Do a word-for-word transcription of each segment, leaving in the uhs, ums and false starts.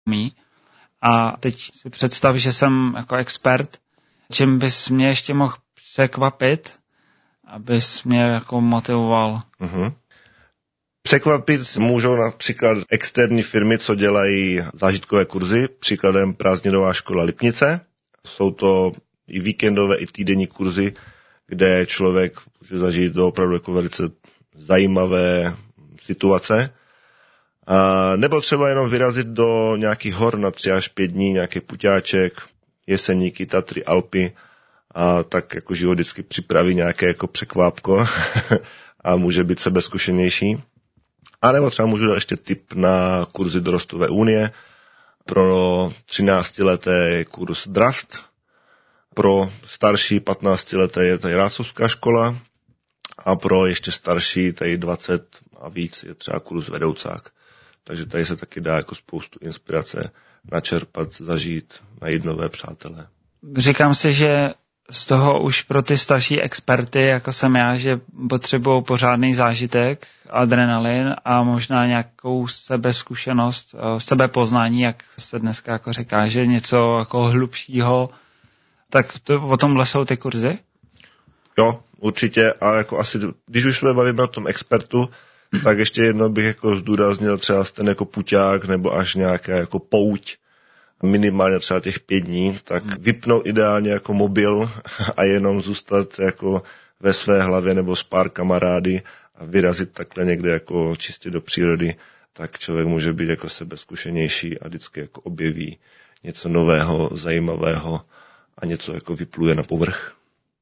umí. A teď si představ, že jsem jako expert, čím bys mě ještě mohl překvapit, abys mě jako motivoval. Uh-huh. Překvapit můžou například externí firmy, co dělají zážitkové kurzy, příkladem Prázdninová škola Lipnice. Jsou to i víkendové, i týdenní kurzy, kde člověk může zažít do opravdu jako velice zajímavé situace. A nebo třeba jenom vyrazit do nějakých hor na tři až pět dní, nějaký puťáček, Jeseníky, Tatry, Alpy, a tak jako život vždycky připraví nějaké jako překvápko a může být sebezkušenější. A nebo třeba můžu dát ještě tip na kurzy do Rostové unie. Pro třináctileté kurz Draft, pro starší patnáctileté je tady Rácovská škola a pro ještě starší, tady dvacet a víc, je třeba kurz Vedoucák. Takže tady se taky dá jako spoustu inspirace načerpat, zažít, najít nové přátelé. Říkám si, že z toho už pro ty starší experty, jako jsem já, že potřebují pořádný zážitek, adrenalin a možná nějakou sebezkušenost, sebepoznání, jak se dneska jako říká, že něco jako hlubšího. Tak to, o tomhle jsou ty kurzy? Jo, určitě. A jako asi, když už jsme bavíme o tom expertu, tak ještě jedno bych jako zdůraznil třeba ten jako puťák nebo až nějaká jako pouť, minimálně třeba těch pět dní, tak hmm. vypnout ideálně jako mobil a jenom zůstat jako ve své hlavě nebo s pár kamarády a vyrazit takhle někde jako čistě do přírody, tak člověk může být jako sebezkušenější a vždycky jako objeví něco nového, zajímavého a něco jako vypluje na povrch.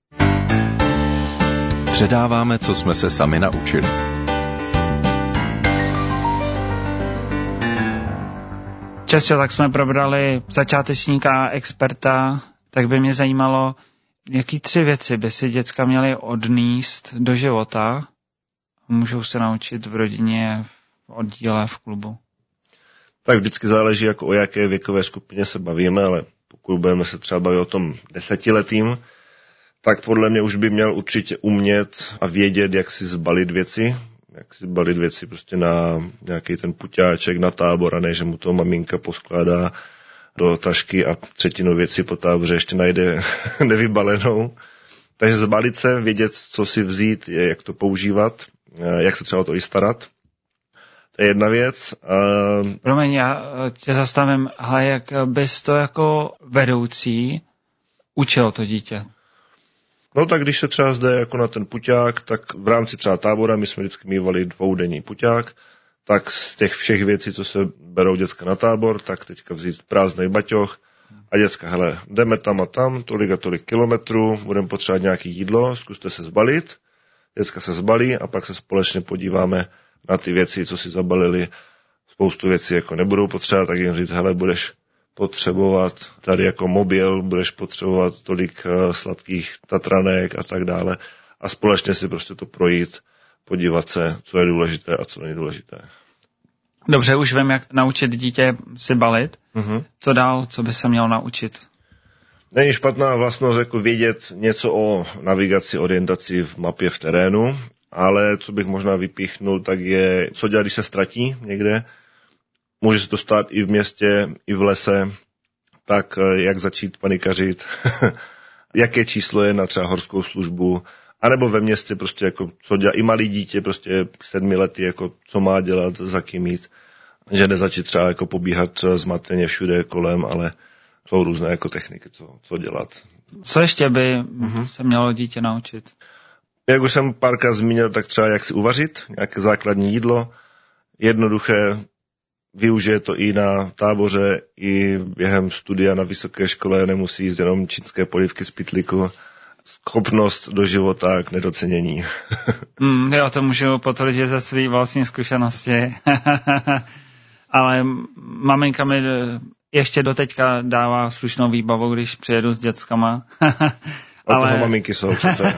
Předáváme, co jsme se sami naučili. Často tak jsme probrali začátečníka a experta, tak by mě zajímalo, jaký tři věci by si děcka měly odníst do života a můžou se naučit v rodině, v oddíle, v klubu. Tak vždycky záleží, jako o jaké věkové skupině se bavíme, ale pokud budeme se třeba bavit o tom desetiletým, tak podle mě už by měl určitě umět a vědět, jak si zbalit věci, jak si zbalit věci prostě na nějaký ten puťáček, na tábor, a ne, že mu to maminka poskládá do tašky a třetinu věcí po táboře ještě najde nevybalenou. Takže zbalit se, vědět, co si vzít, jak to používat, jak se třeba o to i starat. To je jedna věc. Promiň, já tě zastavím. Hle, jak bys to jako vedoucí učil to dítě? No tak když se třeba zde jako na ten puťák, tak v rámci třeba tábora, my jsme vždycky mývali dvoudenní puťák, tak z těch všech věcí, co se berou děcka na tábor, tak teďka vzít prázdnej baťoch a děcka, hele, jdeme tam a tam, tolik a tolik kilometrů, budeme potřebovat nějaké jídlo, zkuste se zbalit, děcka se zbalí a pak se společně podíváme na ty věci, co si zabalili. Spoustu věcí jako nebudou potřebovat, tak jim říct, hele, budeš potřebovat tady jako mobil, budeš potřebovat tolik uh, sladkých tatranek a tak dále a společně si prostě to projít, podívat se, co je důležité a co není důležité. Dobře, už vím, jak naučit dítě si balit. Uh-huh. Co dál, co by se mělo naučit? Není špatná vlastnost jako vědět něco o navigaci, orientaci v mapě v terénu, ale co bych možná vypíchnul, tak je, co dělat, když se ztratí někde. Může se to stát i v městě, i v lese, tak jak začít panikařit, jaké číslo je na třeba horskou službu, anebo ve městě prostě jako, co dělá i malý dítě, prostě sedmi lety, jako co má dělat, za kým jít, že nezačít třeba jako pobíhat zmateně všude kolem, ale jsou různé jako techniky, co, co dělat. Co ještě by mm-hmm. se mělo dítě naučit? Jak už jsem párkrát zmínil, tak třeba jak si uvařit, nějaké základní jídlo, jednoduché, využije to i na táboře, i během studia na vysoké škole, nemusí jíst jenom čínské polívky z pytlíku. Schopnost do života k nedocenění. mm, jo, to můžu potvrdit ze svý vlastní zkušenosti. Ale maminka mi ještě doteďka dává slušnou výbavu, když přijedu s dětskama. Od Ale... toho maminky jsou přece.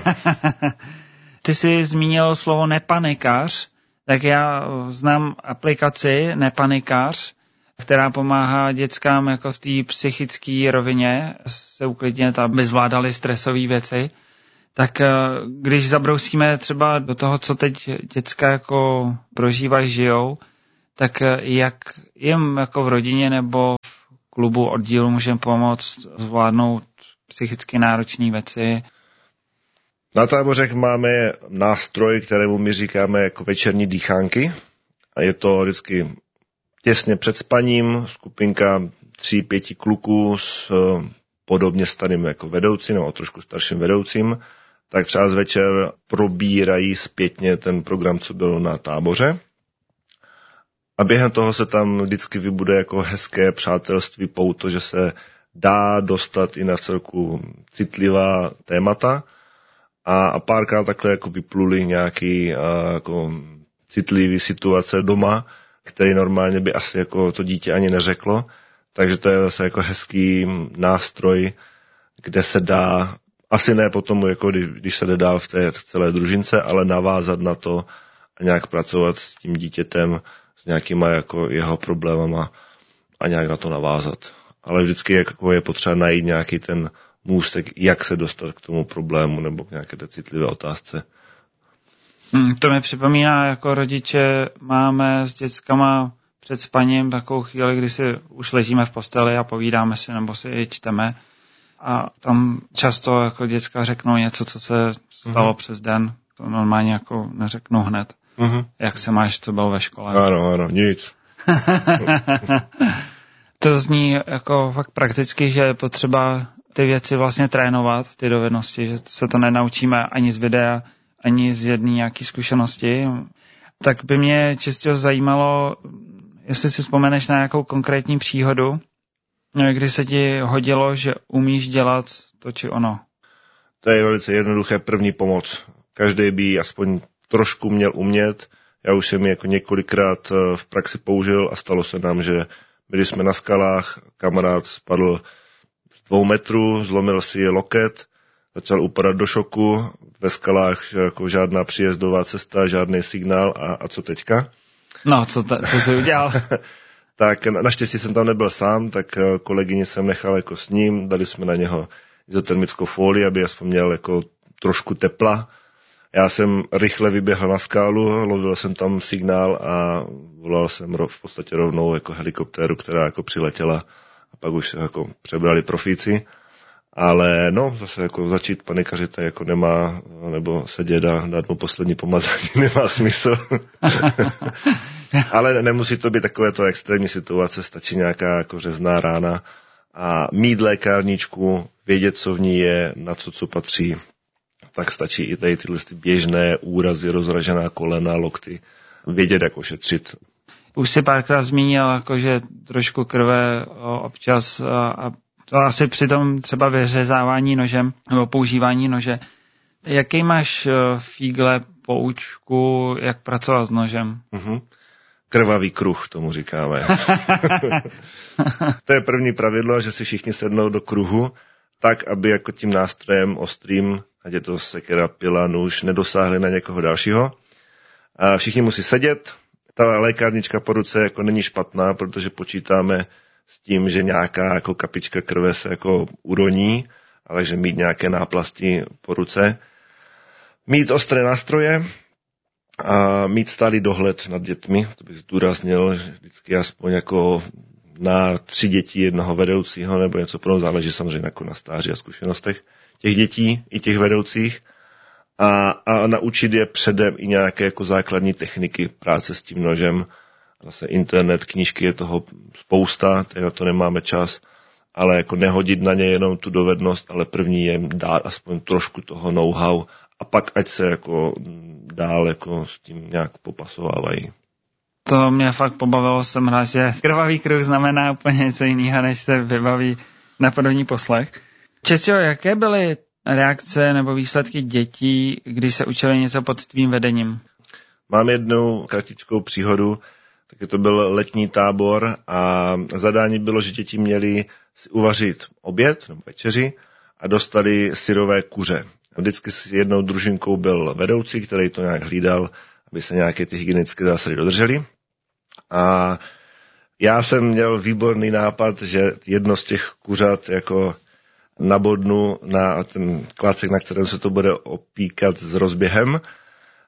Ty jsi zmínil slovo nepanikař, tak já znám aplikaci Nepanikář, která pomáhá dětskám jako v té psychické rovině se uklidnit, aby zvládali stresové věci. Tak když zabrousíme třeba do toho, co teď děcka jako prožívají, žijou, tak jak jim jako v rodině nebo v klubu oddílu můžeme pomoct zvládnout psychicky náročné věci? Na tábořech máme nástroj, kterému my říkáme jako večerní dýchánky. A je to vždycky těsně před spaním, skupinka tří, pěti kluků s podobně starým jako vedoucím, nebo trošku starším vedoucím, tak třeba z večer probírají zpětně ten program, co byl na táboře. A během toho se tam vždycky vybude jako hezké přátelství, pouto, že se dá dostat i na celku citlivá témata. A, a párkrát takhle jako vypluli nějaký a, jako citlivý situace doma, který normálně by asi jako to dítě ani neřeklo. Takže to je zase jako hezký nástroj, kde se dá, asi ne potom, jako když, když se jde dál v té celé družince, ale navázat na to a nějak pracovat s tím dítětem, s nějakýma jako jeho problémama a nějak na to navázat. Ale vždycky jako je potřeba najít nějaký ten můstek, jak se dostat k tomu problému nebo k nějaké té citlivé otázce. Hmm, to mi připomíná, jako rodiče máme s dětskama před spaním takovou chvíli, kdy si už ležíme v posteli a povídáme si nebo si čteme. A tam často jako děcka řeknou něco, co se stalo uh-huh. přes den. To normálně jako neřeknou hned. Uh-huh. Jak se máš, co bylo ve škole. Ano, ano, nic. To zní jako fakt prakticky, že je potřeba ty věci vlastně trénovat, ty dovednosti, že se to nenaučíme ani z videa, ani z jedné nějaké zkušenosti. Tak by mě čistě zajímalo, jestli si vzpomeneš na nějakou konkrétní příhodu, kdy se ti hodilo, že umíš dělat to či ono. To je velice jednoduché, první pomoc. Každý by aspoň trošku měl umět. Já už jsem ji jako několikrát v praxi použil a stalo se nám, že byli jsme na skalách, kamarád spadl z dvou metrů, zlomil si loket, začal upadat do šoku, ve skalách jako žádná příjezdová cesta, žádný signál a, a co teďka? No, co, ta, co jsi udělal? Tak naštěstí jsem tam nebyl sám, tak kolegyni jsem nechal jako s ním, dali jsme na něho izotermickou folii, aby aspoň měl jako trošku tepla. Já jsem rychle vyběhl na skálu, lovil jsem tam signál a volal jsem v podstatě rovnou jako helikoptéru, která jako přiletěla a pak už se jako přebrali profíci. Ale no, zase jako začít panikařit jako nemá, nebo sedět a dát mu poslední pomazání nemá smysl. Ale nemusí to být takovéto extrémní situace, stačí nějaká jako řezná rána a mít lékárničku, vědět, co v ní je, na co co patří, tak stačí i tady tyhle běžné úrazy, rozražená kolena, lokty, vědět, jak ošetřit. Už si párkrát zmínil, jako, že trošku krve občas a to asi při tom třeba vyřezávání nožem nebo používání nože. Jaký máš fígle poučku, jak pracovat s nožem? Mm-hmm. Krvavý kruh, tomu říkáme. To je první pravidlo, že si všichni sednou do kruhu, tak, aby jako tím nástrojem ostrým, ať je to sekera, pila, nůž, nedosáhli na někoho dalšího. A všichni musí sedět. Ta lékárnička po ruce jako není špatná, protože počítáme s tím, že nějaká jako kapička krve se jako uroní, ale že mít nějaké náplasti po ruce. Mít ostré nástroje a mít stálý dohled nad dětmi, to bych zdůraznil, že vždycky aspoň jako na tři děti jednoho vedoucího nebo něco podobného, záleží samozřejmě jako na stáří a zkušenostech těch dětí i těch vedoucích a, a naučit je předem i nějaké jako základní techniky práce s tím nožem. Zase internet, knížky, je toho spousta, teď na to nemáme čas, ale jako nehodit na ně jenom tu dovednost, ale první je dát aspoň trošku toho know-how a pak ať se jako dál jako s tím nějak popasovávají. To mě fakt pobavilo, jsem rád, že krvavý kruh znamená úplně něco jiného, než se vybaví na první poslech. Često, jaké byly reakce nebo výsledky dětí, když se učili něco pod tvým vedením? Mám jednu kratičkou příhodu, taky to byl letní tábor a zadání bylo, že děti měly si uvařit oběd nebo večeři a dostali syrové kuře. Vždycky s jednou družinkou byl vedoucí, který to nějak hlídal, aby se nějaké ty hygienické zásady dodržely. A já jsem měl výborný nápad, že jedno z těch kuřat jako nabodnu na ten klacek, na kterém se to bude opíkat s rozběhem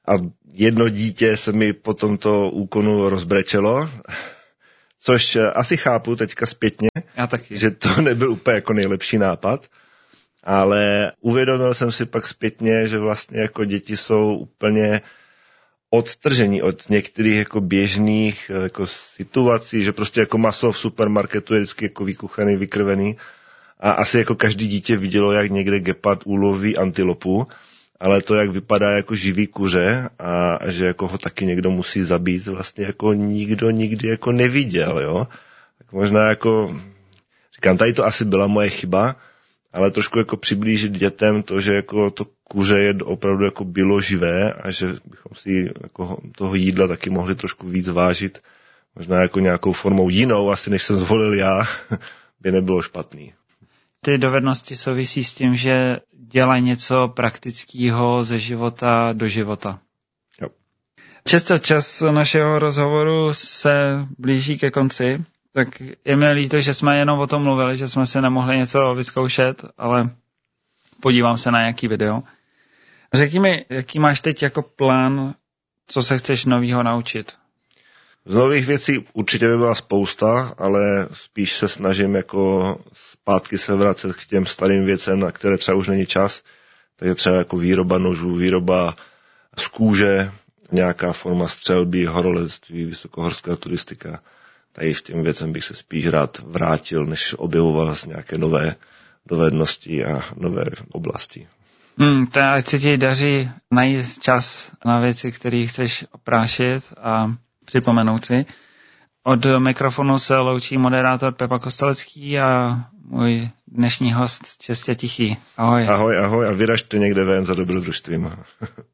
a jedno dítě se mi po tomto úkonu rozbrečelo, což asi chápu teďka zpětně, Já taky. že to nebyl úplně jako nejlepší nápad, ale uvědomil jsem si pak zpětně, že vlastně jako děti jsou úplně odtržení od některých jako běžných jako situací, že prostě jako maso v supermarketu je vždycky jako vykuchaný, vykrvený a asi jako každý dítě vidělo, jak někde gepard uloví antilopu, ale to, jak vypadá jako živý kuře a že jako ho taky někdo musí zabít, vlastně jako nikdo nikdy jako neviděl, jo. Tak možná jako, říkám, tady to asi byla moje chyba, ale trošku jako přiblížit dětem to, že jako to kuře je opravdu jako bylo živé a že bychom si jako toho jídla taky mohli trošku víc vážit. Možná jako nějakou formou jinou, asi než jsem zvolil já, by nebylo špatný. Ty dovednosti souvisí s tím, že dělají něco praktického ze života do života. Jo. Často čas našeho rozhovoru se blíží ke konci, tak je mi líto, že jsme jenom o tom mluvili, že jsme si nemohli něco vyzkoušet, ale podívám se na nějaký video. Řekni mi, jaký máš teď jako plán, co se chceš novýho naučit? Z nových věcí určitě by byla spousta, ale spíš se snažím jako zpátky se vracet k těm starým věcem, na které třeba už není čas. Takže třeba jako výroba nožů, výroba z kůže, nějaká forma střelby, horolectví, vysokohorská turistika. Tady v těm věcem bych se spíš rád vrátil, než objevoval nějaké nové dovednosti a nové oblasti. Hmm, to ať se ti daří najít čas na věci, které chceš oprášit a připomenout si. Od mikrofonu se loučí moderátor Pepa Kostelecký a můj dnešní host Čestě Tichý. Ahoj. Ahoj, ahoj a vyražte někde ven za dobrodružstvím.